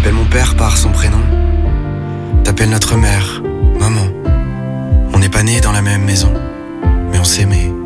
T'appelles mon père par son prénom. T'appelles notre mère maman. On n'est pas nés dans la même maison, mais on s'aimait.